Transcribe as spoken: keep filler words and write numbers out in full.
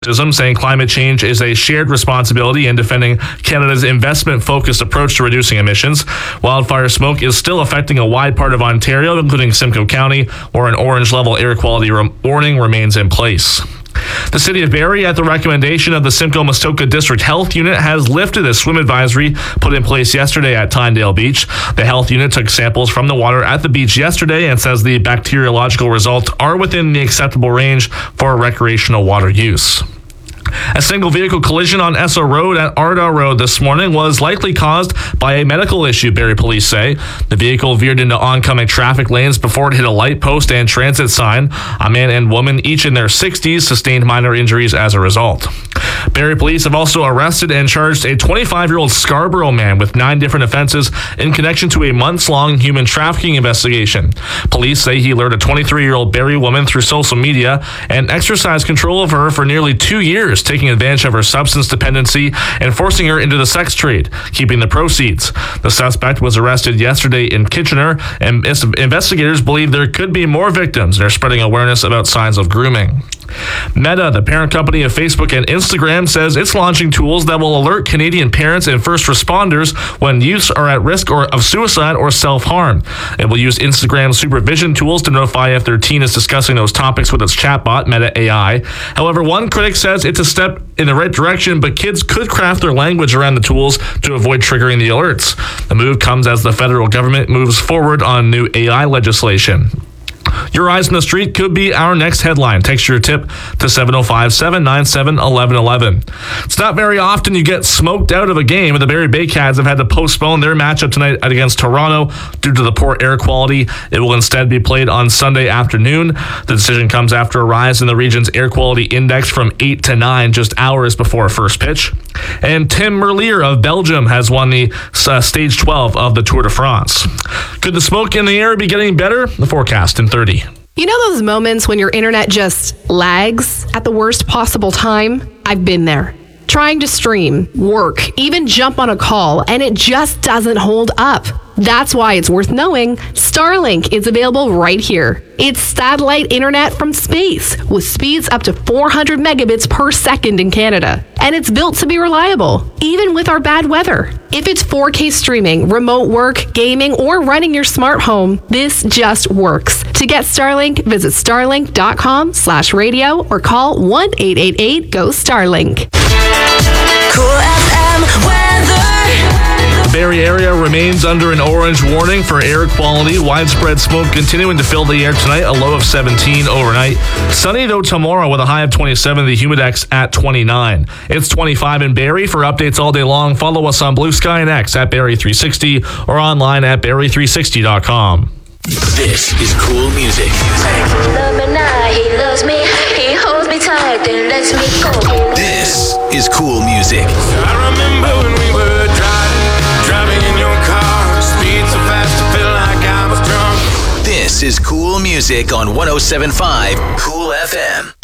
saying climate change is a shared responsibility in defending Canada's investment-focused approach to reducing emissions. Wildfire smoke is still affecting a wide part of Ontario, including Simcoe County, where an orange-level air quality re- warning remains in place. The City of Barrie, at the recommendation of the Simcoe-Muskoka District Health Unit, has lifted a swim advisory put in place yesterday at Tynedale Beach. The health unit took samples from the water at the beach yesterday and says the bacteriological results are within the acceptable range for recreational water use. A single vehicle collision on Esso Road at Ardagh Road this morning was likely caused by a medical issue, Barrie police say. The vehicle veered into oncoming traffic lanes before it hit a light post and transit sign. A man and woman, each in their sixties, sustained minor injuries as a result. Barrie police have also arrested and charged a twenty-five-year-old Scarborough man with nine different offenses in connection to a months-long human trafficking investigation. Police say he lured a twenty-three-year-old Barrie woman through social media and exercised control of her for nearly two years, taking advantage of her substance dependency and forcing her into the sex trade, keeping the proceeds. The suspect was arrested yesterday in Kitchener, and investigators believe there could be more victims and are spreading awareness about signs of grooming. Meta, the parent company of Facebook and Instagram, says it's launching tools that will alert Canadian parents and first responders when youths are at risk or of suicide or self-harm. It will use Instagram supervision tools to notify if their teen is discussing those topics with its chatbot, Meta A I. However, one critic says it's a step in the right direction, but kids could craft their language around the tools to avoid triggering the alerts. The move comes as the federal government moves forward on new A I legislation. Your Eyes on the Street could be our next headline. Text your tip to seven oh five, seven nine seven, one one one one. It's not very often you get smoked out of a game, and the Barrie Baycats have had to postpone their matchup tonight against Toronto due to the poor air quality. It will instead be played on Sunday afternoon. The decision comes after a rise in the region's air quality index from eight to nine just hours before first pitch. And Tim Merlier of Belgium has won the uh, Stage twelve of the Tour de France. Could the smoke in the air be getting better? The forecast in thirty. You know those moments when your internet just lags at the worst possible time? I've been there. Trying to stream, work, even jump on a call, and it just doesn't hold up. That's why it's worth knowing Starlink is available right here. It's satellite internet from space with speeds up to four hundred megabits per second in Canada. And it's built to be reliable, even with our bad weather. If it's four K streaming, remote work, gaming, or running your smart home, this just works. To get Starlink, visit starlink.com slash radio or call one eight eight eight, go Starlink. Cool F M weather. The Barrie area remains under an orange warning for air quality. Widespread smoke continuing to fill the air tonight, a low of seventeen overnight. Sunny though tomorrow with a high of twenty-seven, the humidex at twenty-nine. It's twenty-five in Barrie. For updates all day long, follow us on Blue Sky and X at Barrie three sixty or online at barrie three sixty dot com. This is cool music. Love me now, he loves me. He holds me tight and lets me go. This is cool music. I remember when we were driving, driving in your car, speed so fast I felt like I was drunk. This is cool music on one oh seven point five Cool F M.